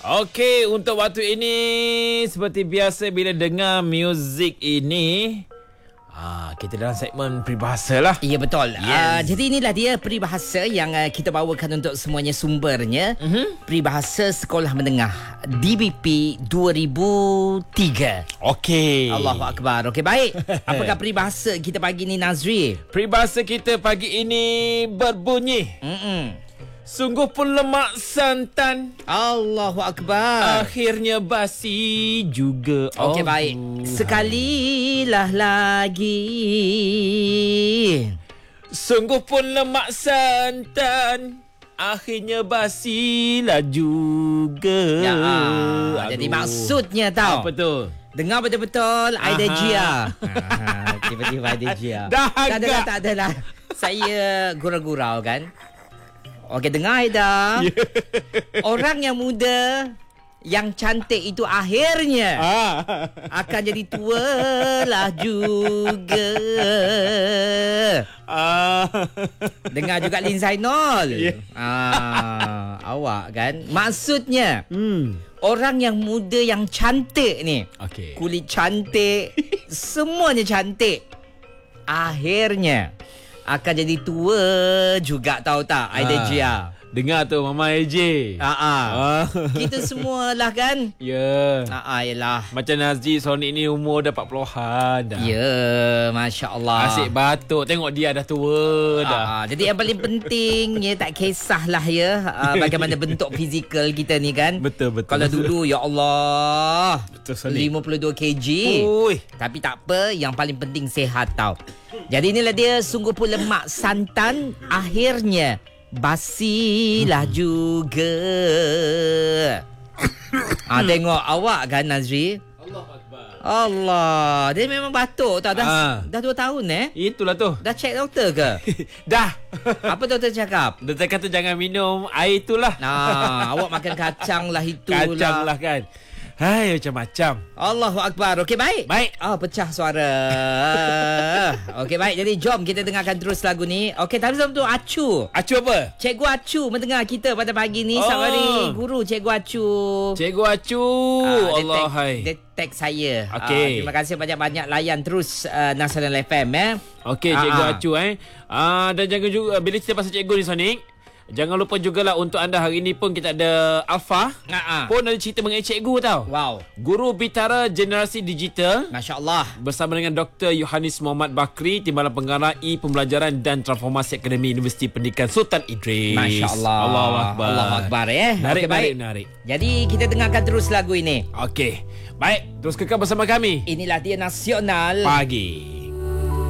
Okey, untuk waktu ini seperti biasa bila dengar muzik ini, kita dalam segmen peribahasa lah. Ya, betul. Yes. Jadi inilah dia peribahasa yang kita bawakan untuk semuanya sumbernya. Peribahasa Sekolah Menengah DBP 2003. Okey. Allahu Akbar. Okey, baik. Apakah peribahasa kita pagi ni, Nazri? Peribahasa kita pagi ini berbunyi, sungguh pun lemak santan, Allahu Akbar. akhirnya basi juga. Okey, baik. Sekalilah lagi. Sungguh pun lemak santan, akhirnya basilah juga. Ya, Aduh. jadi maksudnya tahu. Apa tu? Dengar betul-betul Aida Jia. Tiba-tiba Aida Jia. Dah agak. Tak adalah. Saya gurau-gurau kan. Okey, dengar Aida. Orang yang muda, yang cantik itu akhirnya akan jadi tua lah juga. Dengar juga Lin Zainal. Awak kan. Maksudnya orang yang muda yang cantik ni, kulit cantik, semuanya cantik, akhirnya akan jadi tua juga, tahu tak Aida Jia? Dengar tu Mama AJ. Kita semualah kan. Ya. Yalah. Macam Nazri Sonic ni umur dah 40-an dah. Ya, Masya Allah. Asyik batuk. Tengok dia dah tua dah. Jadi yang paling penting, ya, tak kisahlah ya bagaimana bentuk fizikal kita ni kan. Betul. Kalau dulu, ya Allah, Betul, Sonic. 52 kg. Ui. Tapi tak apa, yang paling penting sehat tau. Jadi inilah dia, sungguh pun lemak santan, akhirnya basilah juga. Tengok awak kan, Nazri. Allah, dia memang batuk tau. Dah 2 tahun Itulah tu. Dah check doktor ke? Dah. Apa doktor cakap? Doktor kata jangan minum air itulah. Awak makan kacang lah, itulah. Kacang lah kan. Hai, macam-macam. Allahu Akbar. Okey, baik. Baik. Pecah suara. Okey, baik. Jadi jom kita dengarkan terus lagu ni. Okey, tapi sebelum tu Acu. Acu apa? Cikgu Acu mendengar kita pada pagi ni. Selamat hari guru Cikgu Acu. Cikgu Acu. Allah hai. Dia tag saya. Okey. Terima kasih banyak-banyak layan terus Nasional FM Okey, Cikgu Acu dan jangan juga bila cerita pasal cikgu ni, Sonic, jangan lupa jugalah untuk anda hari ini pun kita ada Alfa. Pun ada cerita mengenai cikgu tau. Wow. Guru Bitara Generasi Digital. Masya Allah. Bersama dengan Dr. Yohanis Muhammad Bakri, Timbalan Pengarah Pembelajaran dan Transformasi Akademi Universiti Pendidikan Sultan Idris. Masya Allah. Allahu Akbar. Allahu Akbar Menarik. Jadi kita dengarkan terus lagu ini. Okey. Baik, terus kekal bersama kami. Inilah dia Nasional Pagi.